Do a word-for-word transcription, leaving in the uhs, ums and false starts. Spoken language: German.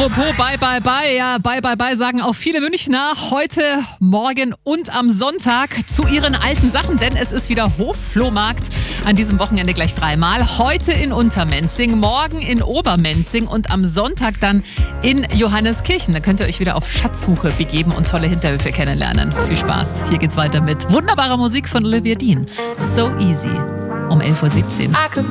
Apropos bye, bye, bye. Ja, bye, bye, bye sagen auch viele Münchner heute, morgen und am Sonntag zu ihren alten Sachen, denn es ist wieder Hofflohmarkt. An diesem Wochenende gleich dreimal. Heute in Untermenzing, morgen in Obermenzing und am Sonntag dann in Johanneskirchen. Da könnt ihr euch wieder auf Schatzsuche begeben und tolle Hinterhöfe kennenlernen. Viel Spaß. Hier geht's weiter mit wunderbarer Musik von Olivia Dean. So Easy. Um elf Uhr siebzehn.